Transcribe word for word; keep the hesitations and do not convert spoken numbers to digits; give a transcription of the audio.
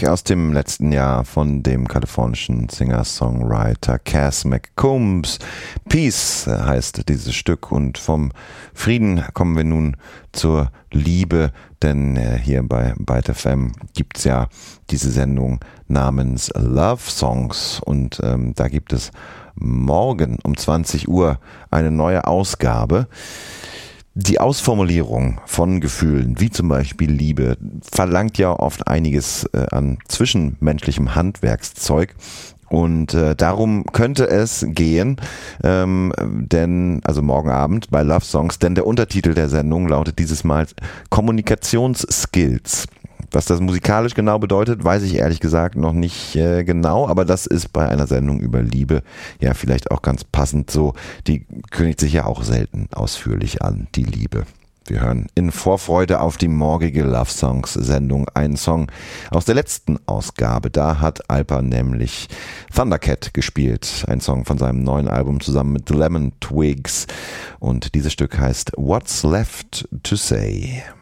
Musik aus dem letzten Jahr von dem kalifornischen Singer-Songwriter Cass McCombs. Peace heißt dieses Stück, und vom Frieden kommen wir nun zur Liebe, denn äh, hier bei Byte F M gibt's ja diese Sendung namens Love Songs, und ähm, da gibt es morgen um zwanzig Uhr eine neue Ausgabe. Die Ausformulierung von Gefühlen, wie zum Beispiel Liebe, verlangt ja oft einiges äh, an zwischenmenschlichem Handwerkszeug. Und äh, darum könnte es gehen, ähm, denn, also morgen Abend bei Love Songs, denn der Untertitel der Sendung lautet dieses Mal Kommunikationsskills. Was das musikalisch genau bedeutet, weiß ich ehrlich gesagt noch nicht äh, genau, aber das ist bei einer Sendung über Liebe ja vielleicht auch ganz passend so. Die kündigt sich ja auch selten ausführlich an, die Liebe. Wir hören in Vorfreude auf die morgige Love Songs Sendung einen Song aus der letzten Ausgabe. Da hat Alper nämlich Thundercat gespielt, ein Song von seinem neuen Album zusammen mit The Lemon Twigs, und dieses Stück heißt What's Left to Say.